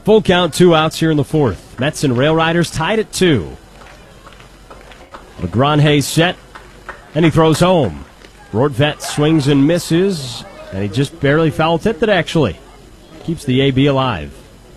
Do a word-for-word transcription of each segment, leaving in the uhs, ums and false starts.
Full count, two outs here in the fourth. Mets and Rail Riders tied at two. LeGrand set, and he throws home. Rortvedt swings and misses, and he just barely foul-tipped it, actually. Keeps the A B alive.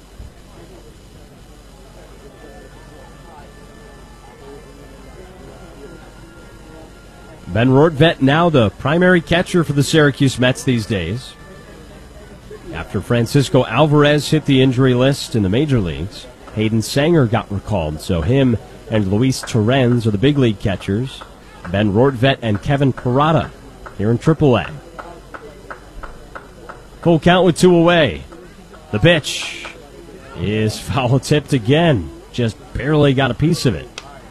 Ben Rortvedt now the primary catcher for the Syracuse Mets these days. After Francisco Alvarez hit the injury list in the major leagues, Hayden Sanger got recalled, so him and Luis Torrens are the big league catchers. Ben Rortvedt and Kevin Parada here in triple A. Full count with two away. The pitch is foul-tipped again. Just barely got a piece of it.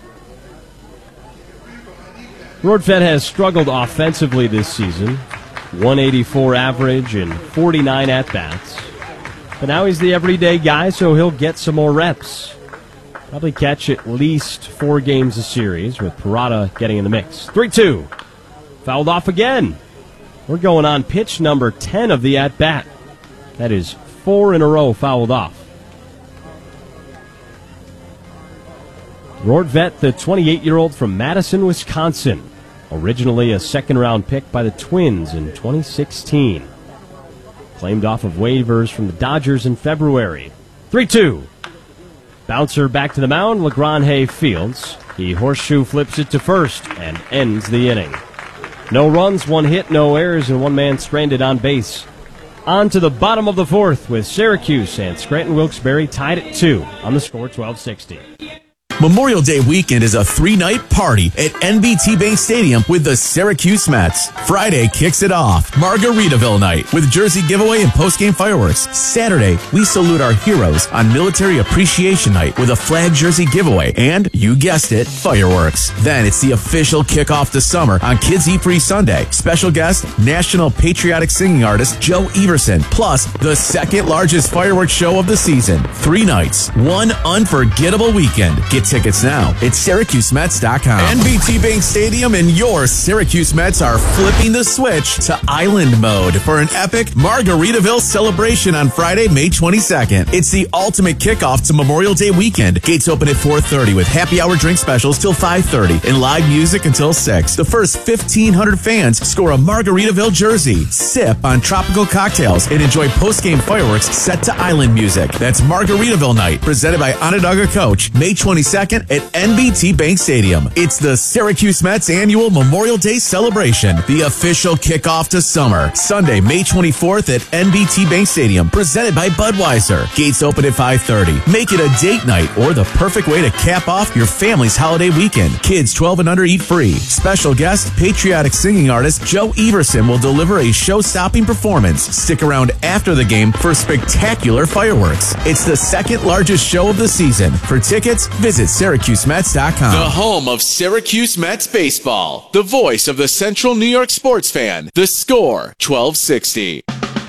Rortvedt has struggled offensively this season. one eighty-four average and forty-nine at-bats. But now he's the everyday guy, so he'll get some more reps. Probably catch at least four games a series, with Parada getting in the mix. three two. Fouled off again. We're going on pitch number ten of the at-bat. That is four in a row fouled off. Rortvedt, the twenty-eight-year-old from Madison, Wisconsin. Originally a second-round pick by the Twins in twenty sixteen. Claimed off of waivers from the Dodgers in February. three two. Bouncer back to the mound. LeGrand fields. He horseshoe flips it to first and ends the inning. No runs, one hit, no errors, and one man stranded on base. On to the bottom of the fourth with Syracuse and Scranton Wilkes-Barre tied at two on the score twelve sixty. Memorial Day weekend is a three-night party at N B T Bank Stadium with the Syracuse Mets. Friday kicks it off, Margaritaville night with jersey giveaway and post-game fireworks. Saturday, we salute our heroes on Military Appreciation Night with a flag jersey giveaway and, you guessed it, fireworks. Then it's the official kickoff to summer on Kids Eat Free Sunday. Special guest, national patriotic singing artist Joe Everson, plus the second largest fireworks show of the season. Three nights, one unforgettable weekend. Get tickets now at Syracuse Mets dot com. N B T Bank Stadium and your Syracuse Mets are flipping the switch to island mode for an epic Margaritaville celebration on Friday, May twenty-second. It's the ultimate kickoff to Memorial Day weekend. Gates open at four thirty with happy hour drink specials till five thirty and live music until six. The first fifteen hundred fans score a Margaritaville jersey, sip on tropical cocktails, and enjoy post-game fireworks set to island music. That's Margaritaville night, presented by Onondaga Coach, May twenty-second at N B T Bank Stadium. It's the Syracuse Mets annual Memorial Day celebration, the official kickoff to summer. Sunday, May twenty-fourth at N B T Bank Stadium, presented by Budweiser. Gates open at five thirty. Make it a date night or the perfect way to cap off your family's holiday weekend. Kids twelve and under eat free. Special guest, patriotic singing artist Joe Everson will deliver a show-stopping performance. Stick around after the game for spectacular fireworks. It's the second largest show of the season. For tickets, visit Syracuse Mets dot com. The home of Syracuse Mets baseball. The voice of the Central New York sports fan. The score, twelve sixty.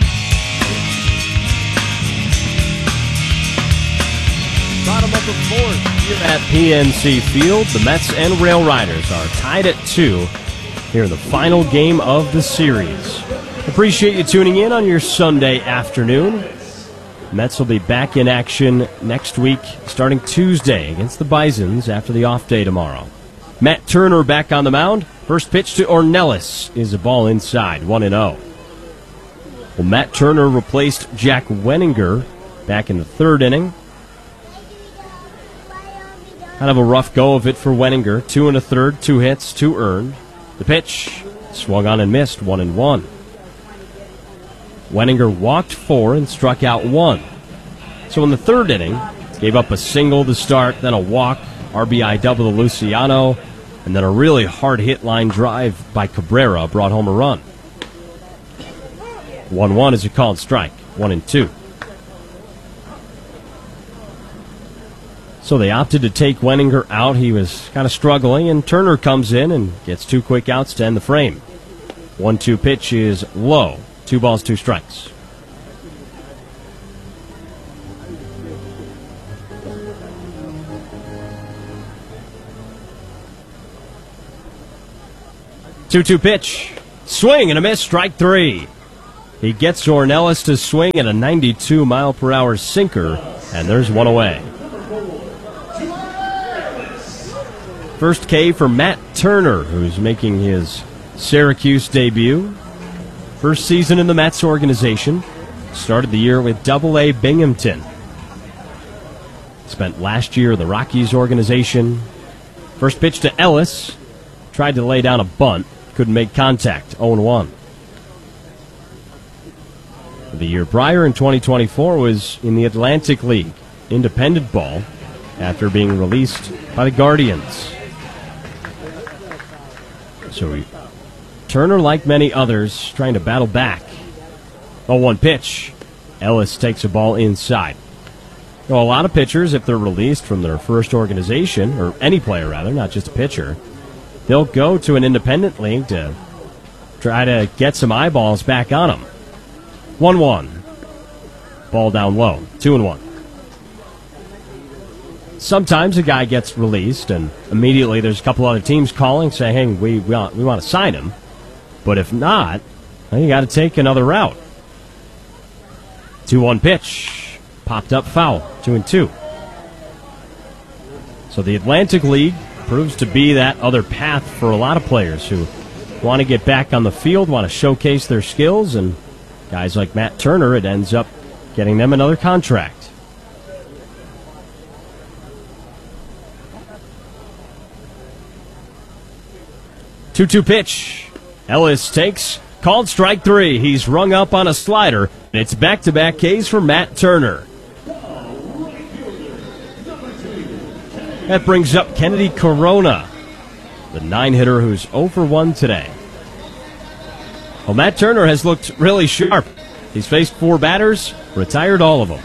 Bottom of the fourth here at P N C Field. The Mets and Rail Riders are tied at two here in the final game of the series. Appreciate you tuning in on your Sunday afternoon. Mets will be back in action next week, starting Tuesday against the Bisons after the off day tomorrow. Matt Turner back on the mound. First pitch to Ornelas is a ball inside, one and oh. Well, Matt Turner replaced Jack Wenninger back in the third inning. Kind of a rough go of it for Wenninger. Two and a third, two hits, two earned. The pitch swung on and missed, one and one. Wenninger walked four and struck out one. So in the third inning, gave up a single to start, then a walk, R B I double to Luciano, and then a really hard hit line drive by Cabrera brought home a run. one one is a called strike, one and two. So they opted to take Wenninger out. He was kind of struggling, and Turner comes in and gets two quick outs to end the frame. one two pitch is low. Two balls, two strikes. two two pitch. Swing and a miss, strike three. He gets Ornelas to swing at a ninety-two mile per hour sinker And there's one away. First K for Matt Turner, who's making his Syracuse debut. First season in the Mets organization. Started the year with Double A Binghamton. Spent last year in the Rockies organization. First pitch to Ellis. Tried to lay down a bunt. Couldn't make contact. oh and one. The year prior in twenty twenty-four was in the Atlantic League, independent ball, after being released by the Guardians. So he, Turner, like many others, trying to battle back. oh one pitch. Ellis takes a ball inside. Well, a lot of pitchers, if they're released from their first organization, or any player rather, not just a pitcher, they'll go to an independent league to try to get some eyeballs back on them. one one. Ball down low. two and one. Sometimes a guy gets released, and immediately there's a couple other teams calling, saying, hey, we, we, want, we want to sign him. But if not, then you got to take another route. two one pitch. Popped up foul. two and two. So the Atlantic League proves to be that other path for a lot of players who want to get back on the field, want to showcase their skills, and guys like Matt Turner, it ends up getting them another contract. two two pitch. Ellis takes. Called strike three. He's rung up on a slider. And it's back-to-back Ks for Matt Turner. That brings up Kennedy Corona, the nine-hitter who's oh for one today. Well, Matt Turner has looked really sharp. He's faced four batters, retired all of them.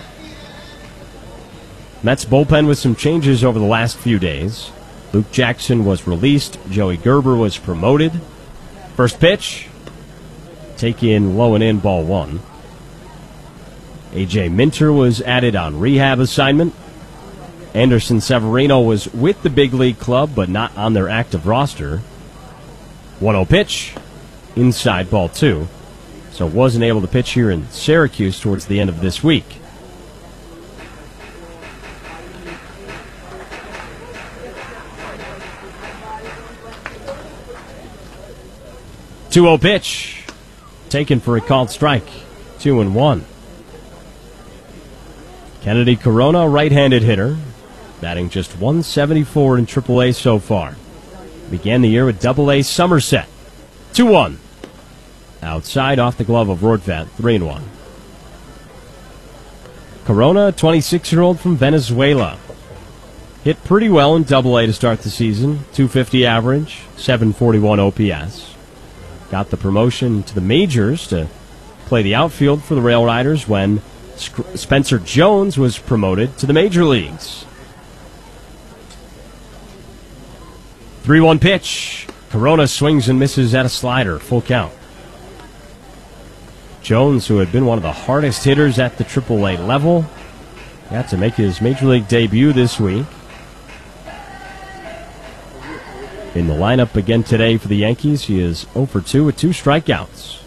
Mets bullpen with some changes over the last few days. Luke Jackson was released. Joey Gerber was promoted. First pitch, taken low and in, ball one. A J Minter was added on rehab assignment. Anderson Severino was with the big league club, but not on their active roster. one oh pitch, inside, ball two. So wasn't able to pitch here in Syracuse towards the end of this week. two oh pitch, taken for a called strike. two and one. Kennedy Corona, right-handed hitter, batting just one seventy-four in triple A so far. Began the year with double A Somerset. two one. Outside, off the glove of Rortvedt, three and one. Corona, twenty-six-year-old from Venezuela. Hit pretty well in double A to start the season. two fifty average, seven forty-one O P S. Got the promotion to the majors to play the outfield for the Rail Riders when Spencer Jones was promoted to the major leagues. three one pitch. Corona swings and misses at a slider. Full count. Jones, who had been one of the hardest hitters at the triple A level, got to make his major league debut this week. In the lineup again today for the Yankees, he is oh for two with two strikeouts.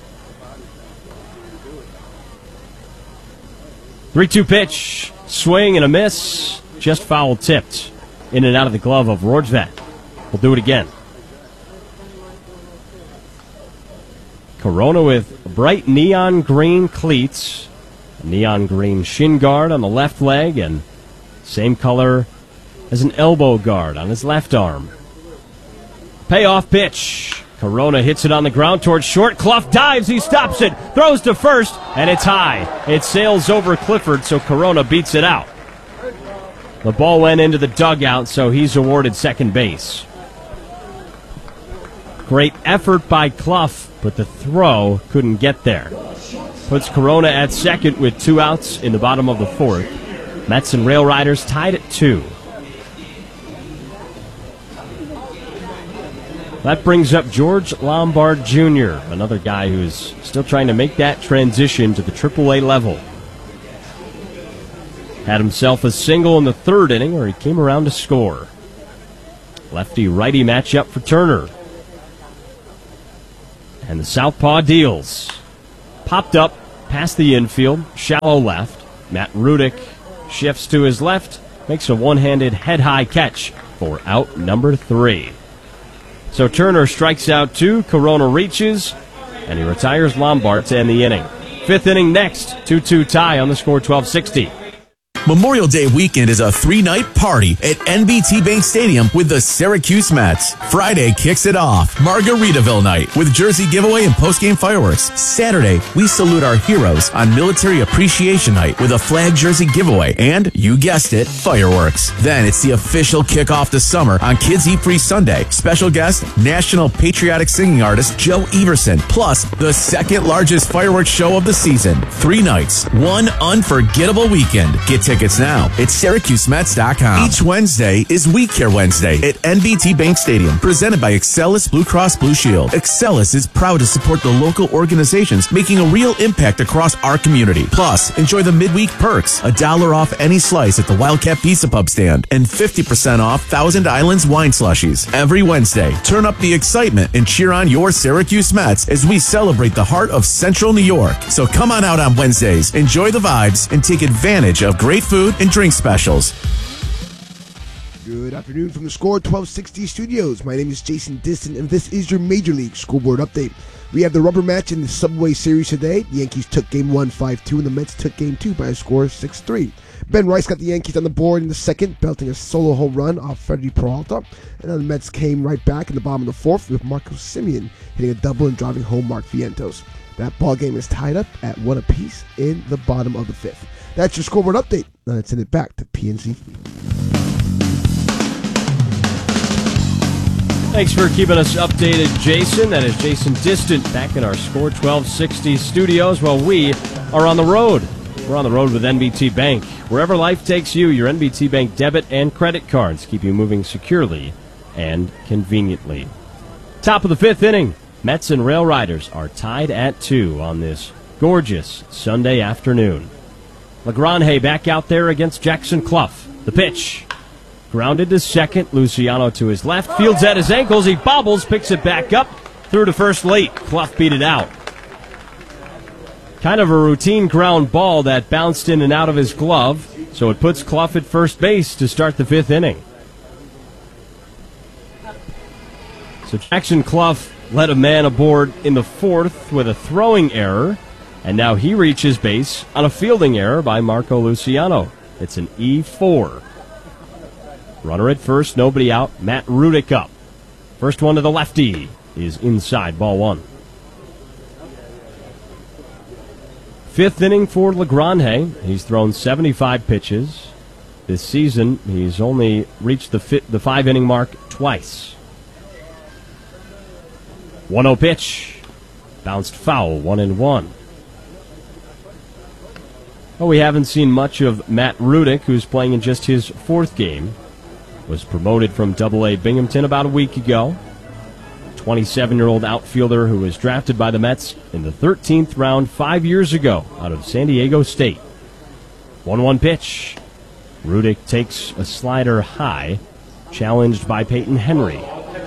three two pitch. Swing and a miss. Just foul tipped. In and out of the glove of Rortvedt. We'll do it again. Corona with bright neon green cleats. A neon green shin guard on the left leg and same color as an elbow guard on his left arm. Payoff pitch. Corona hits it on the ground towards short. Clough dives. He stops it. Throws to first. And it's high. It sails over Clifford, so Corona beats it out. The ball went into the dugout, so he's awarded second base. Great effort by Clough, but the throw couldn't get there. Puts Corona at second with two outs in the bottom of the fourth. Mets and Rail Riders tied at two. That brings up George Lombard Junior, another guy who's still trying to make that transition to the triple A level. Had himself a single in the third inning where he came around to score. Lefty-righty matchup for Turner. And the southpaw deals. Popped up past the infield, shallow left. Matt Rudick shifts to his left, makes a one-handed head-high catch for out number three. So Turner strikes out two, Corona reaches, and he retires Lombard to end the inning. Fifth inning next, two two tie on the score, twelve sixty. Memorial Day weekend is a three-night party at N B T Bank Stadium with the Syracuse Mets. Friday kicks it off, Margaritaville night with jersey giveaway and postgame fireworks. Saturday, we salute our heroes on Military Appreciation Night with a flag jersey giveaway and, you guessed it, fireworks. Then it's the official kickoff to summer on Kids Eat Free Sunday. Special guest, national patriotic singing artist Joe Everson, plus the second largest fireworks show of the season. Three nights, one unforgettable weekend. Get tickets now at Syracuse Mets dot com. Each Wednesday is We Care Wednesday at N B T Bank Stadium, presented by Excelis Blue Cross Blue Shield. Excelis is proud to support the local organizations making a real impact across our community. Plus, enjoy the midweek perks, a dollar off any slice at the Wildcat Pizza Pub stand, and fifty percent off Thousand Islands wine slushies. Every Wednesday, turn up the excitement and cheer on your Syracuse Mets as we celebrate the heart of Central New York. So come on out on Wednesdays, enjoy the vibes, and take advantage of great food and drink specials. Good afternoon from the Score twelve sixty studios. My name is Jason Diston, and this is your Major League Scoreboard update. We have the rubber match in the Subway Series today. The Yankees took game one five two, and the Mets took game two by a score of six three. Ben Rice got the Yankees on the board in the second, belting a solo home run off Freddie Peralta. And then the Mets came right back in the bottom of the fourth with Marcus Semien hitting a double and driving home Mark Vientos. That ball game is tied up at one apiece in the bottom of the fifth. That's your scoreboard update. Now let's send it back to P N C. Thanks for keeping us updated, Jason. That is Jason Distant back in our Score twelve sixty studios. Well, we are on the road. We're on the road with N B T Bank. Wherever life takes you, your N B T Bank debit and credit cards keep you moving securely and conveniently. Top of the fifth inning, Mets and Rail Riders are tied at two on this gorgeous Sunday afternoon. LaGrange back out there against Jackson Clough. The pitch. Grounded to second. Luciano to his left. Fields at his ankles. He bobbles, picks it back up. Through to first late. Clough beat it out. Kind of a routine ground ball that bounced in and out of his glove. So it puts Clough at first base to start the fifth inning. So Jackson Clough led a man aboard in the fourth with a throwing error. And now he reaches base on a fielding error by Marco Luciano. It's an E four. Runner at first, nobody out. Matt Rudick up. First one to the lefty is inside, ball one. Fifth inning for LaGrange. He's thrown seventy-five pitches. This season, he's only reached the fi- the five-inning mark twice. one oh pitch. Bounced foul, one and one. Well, we haven't seen much of Matt Rudick, who's playing in just his fourth game. Was promoted from double A Binghamton about a week ago. twenty-seven-year-old outfielder who was drafted by the Mets in the thirteenth round five years ago out of San Diego State. one one pitch. Rudick takes a slider high, challenged by Peyton Henry.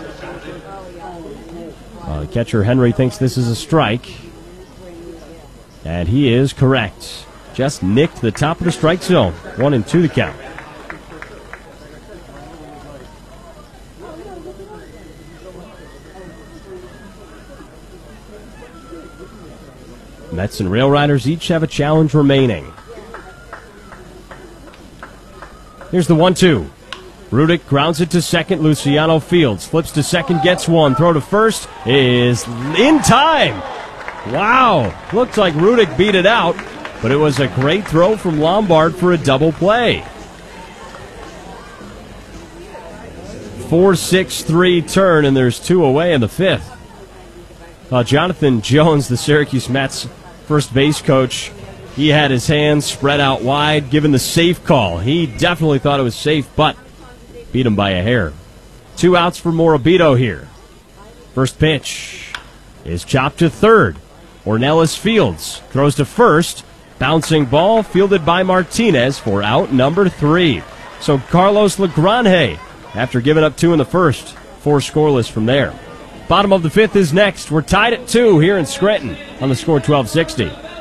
Uh, catcher Henry thinks this is a strike, and he is correct. Just nicked the top of the strike zone. One and two the count. Mets and Rail Riders each have a challenge remaining. Here's the one two. Rudick grounds it to second. Luciano fields. Flips to second, gets one. Throw to first is in time. Wow. Looks like Rudick beat it out, but it was a great throw from Lombard for a double play. four six three turn, and there's two away in the fifth. Uh, Jonathan Jones, the Syracuse Mets first base coach, he had his hands spread out wide, given the safe call. He definitely thought it was safe, but beat him by a hair. Two outs for Morabito here. First pitch is chopped to third. Ornelas fields, throws to first. Bouncing ball fielded by Martinez for out number three. So Carlos LaGrange, after giving up two in the first, four scoreless from there. Bottom of the fifth is next. We're tied at two here in Scranton on the Score twelve sixty.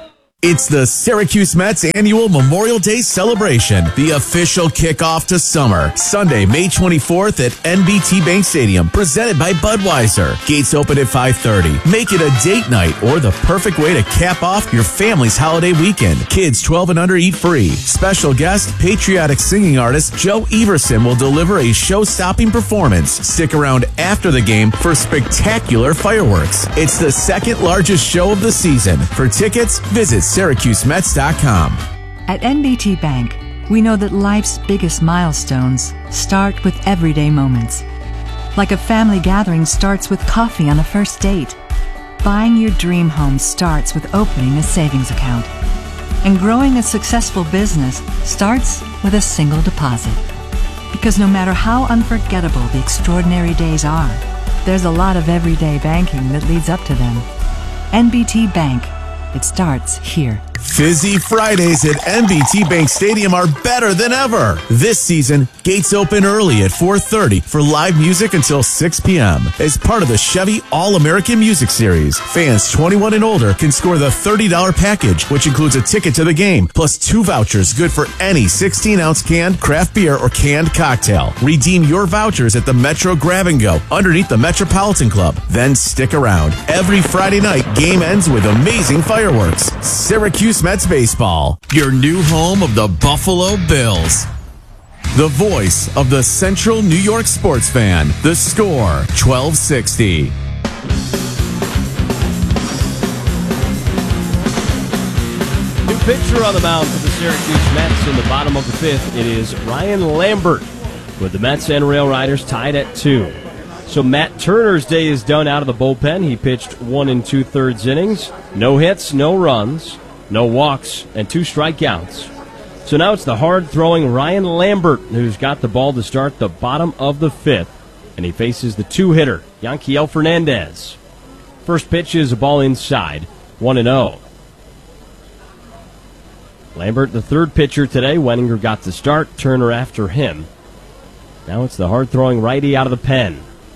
It's the Syracuse Mets annual Memorial Day celebration, the official kickoff to summer. Sunday, May twenty-fourth at N B T Bank Stadium, presented by Budweiser. Gates open at five thirty. Make it a date night or the perfect way to cap off your family's holiday weekend. Kids twelve and under eat free. Special guest, patriotic singing artist Joe Everson will deliver a show-stopping performance. Stick around after the game for spectacular fireworks. It's the second largest show of the season. For tickets, visit Syracuse Mets dot com. At N B T Bank, we know that life's biggest milestones start with everyday moments. Like a family gathering starts with coffee on a first date. Buying your dream home starts with opening a savings account. And growing a successful business starts with a single deposit. Because no matter how unforgettable the extraordinary days are, there's a lot of everyday banking that leads up to them. N B T Bank. It starts here. Fizzy Fridays at N B T Bank Stadium are better than ever. This season, gates open early at four thirty for live music until six p.m. As part of the Chevy All-American Music Series, fans twenty-one and older can score the thirty dollars package, which includes a ticket to the game, plus two vouchers good for any sixteen-ounce canned craft beer or canned cocktail. Redeem your vouchers at the Metro Grab and Go underneath the Metropolitan Club. Then stick around. Every Friday night, game ends with amazing fireworks. Syracuse Mets Baseball, your new home of the Buffalo Bills. The voice of the Central New York sports fan. The Score, twelve sixty. New pitcher on the mound for the Syracuse Mets in the bottom of the fifth. It is Ryan Lambert with the Mets and Rail Riders tied at two. So Matt Turner's day is done out of the bullpen. He pitched one and two-thirds innings. No hits, no runs. No walks, and two strikeouts. So now it's the hard-throwing Ryan Lambert who's got the ball to start the bottom of the fifth, and he faces the two-hitter, Yanquiel Fernandez. First pitch is a ball inside, one and oh. Lambert, the third pitcher today. Wenninger got the start, Turner after him. Now it's the hard-throwing righty out of the pen.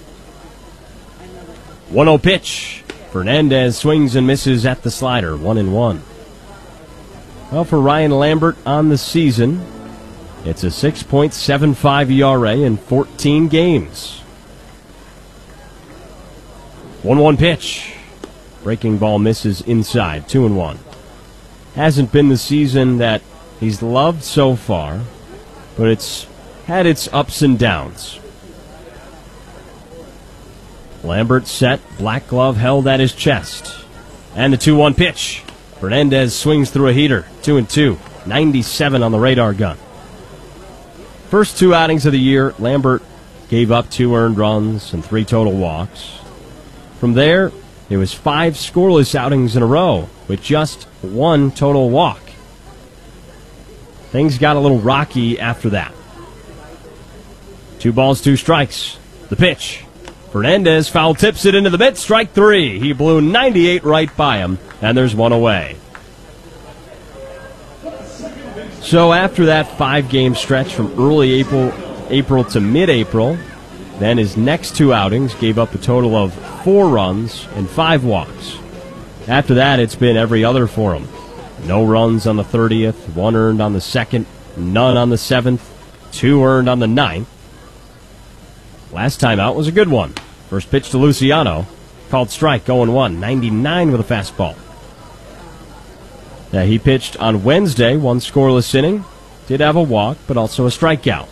one oh pitch. Fernandez swings and misses at the slider, one and one. Well, for Ryan Lambert on the season, it's a six point seven five E R A in fourteen games. one one pitch. Breaking ball misses inside, two and one. Hasn't been the season that he's loved so far, but it's had its ups and downs. Lambert set, black glove held at his chest. And the two one pitch. Fernandez swings through a heater, two and two, ninety-seven on the radar gun. First two outings of the year, Lambert gave up two earned runs and three total walks. From there, it was five scoreless outings in a row with just one total walk. Things got a little rocky after that. Two balls, two strikes. The pitch. Fernandez foul tips it into the mid, strike three. He blew ninety-eight right by him, and there's one away. So after that five-game stretch from early April, April to mid-April, then his next two outings gave up a total of four runs and five walks. After that, it's been every other for him. No runs on the thirtieth, one earned on the second, none on the seventh, two earned on the ninth. Last time out was a good one. First pitch to Luciano. Called strike, oh and one. ninety-nine with a fastball. Now, he pitched on Wednesday, one scoreless inning. Did have a walk, but also a strikeout.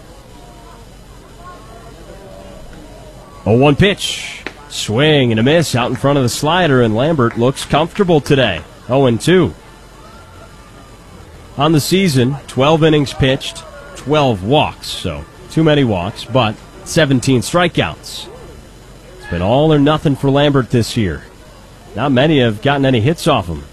oh one pitch. Swing and a miss out in front of the slider, and Lambert looks comfortable today. oh and two. On the season, twelve innings pitched, twelve walks. So, too many walks, but seventeen strikeouts. It's been all or nothing for Lambert this year. Not many have gotten any hits off him.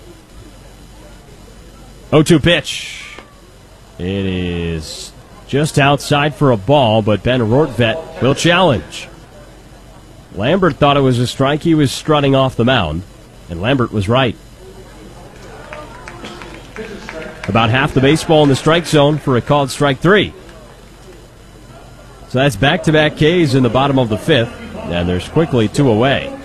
oh two pitch. It is just outside for a ball, but Ben Rortvedt will challenge. Lambert thought it was a strike. He was strutting off the mound, and Lambert was right. About half the baseball in the strike zone for a called strike three. So that's back-to-back Ks in the bottom of the fifth, and there's quickly two away.